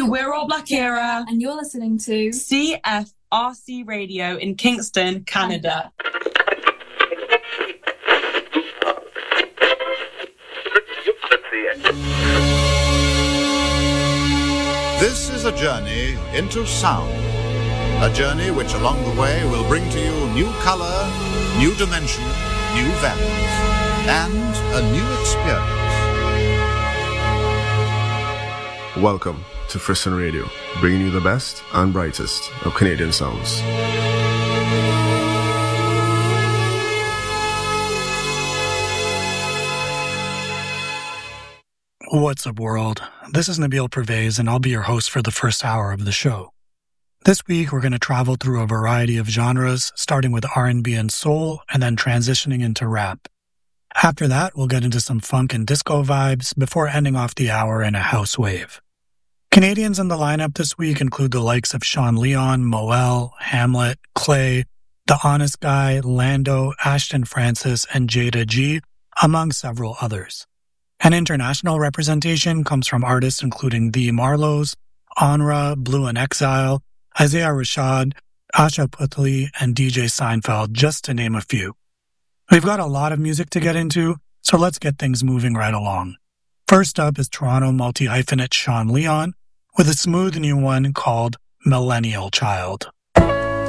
we're All Black Era. And you're listening to CFRC Radio in Kingston, Canada. This is a journey into sound. A journey which along the way will bring to you new color, new dimension, new values, and a new experience. Welcome to Frisson Radio, bringing you the best and brightest of Canadian sounds. What's up, world? This is Nabil Pervez, and I'll be your host for the first hour of the show. This week, we're going to travel through a variety of genres, starting with R&B and soul, and then transitioning into rap. After that, we'll get into some funk and disco vibes before ending off the hour in a house wave. Canadians in the lineup this week include the likes of Sean Leon, Moel, Hamlet, Clay, The Honest Guy, Lando, Ashton Francis, and Jada G, among several others. An international representation comes from artists including The Marlows, Onra, Blue in Exile, Isaiah Rashad, Asha Puthli, and DJ Seinfeld, just to name a few. We've got a lot of music to get into, so let's get things moving right along. First up is Toronto multi-hyphenate Sean Leon with a smooth new one called Millennial Child.